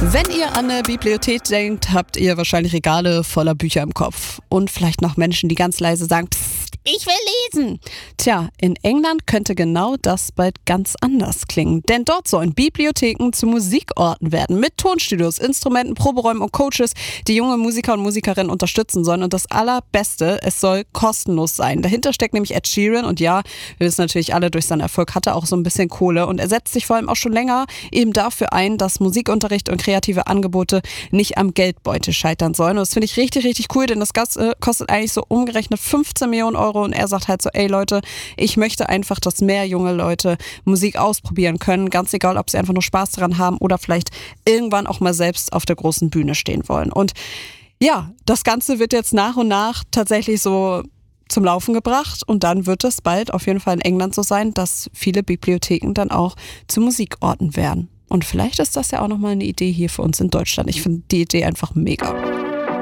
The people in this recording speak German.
Wenn ihr an eine Bibliothek denkt, habt ihr wahrscheinlich Regale voller Bücher im Kopf. Und vielleicht noch Menschen, die ganz leise sagen, Psst, ich will lesen. Tja, in England könnte genau das bald ganz anders klingen. Denn dort sollen Bibliotheken zu Musikorten werden. Mit Tonstudios, Instrumenten, Proberäumen und Coaches, die junge Musiker und Musikerinnen unterstützen sollen. Und das Allerbeste, es soll kostenlos sein. Dahinter steckt nämlich Ed Sheeran. Und ja, wir wissen natürlich alle, durch seinen Erfolg hat er auch so ein bisschen Kohle. Und er setzt sich vor allem auch schon länger eben dafür ein, dass Musikunterricht und kreative Angebote nicht am Geldbeutel scheitern sollen. Und das finde ich richtig, richtig cool, denn das Ganze kostet eigentlich so umgerechnet 15 Millionen Euro und er sagt halt so, ey Leute, ich möchte einfach, dass mehr junge Leute Musik ausprobieren können, ganz egal, ob sie einfach nur Spaß daran haben oder vielleicht irgendwann auch mal selbst auf der großen Bühne stehen wollen. Und ja, das Ganze wird jetzt nach und nach tatsächlich so zum Laufen gebracht und dann wird es bald auf jeden Fall in England so sein, dass viele Bibliotheken dann auch zu Musikorten werden. Und vielleicht ist das ja auch nochmal eine Idee hier für uns in Deutschland. Ich finde die Idee einfach mega.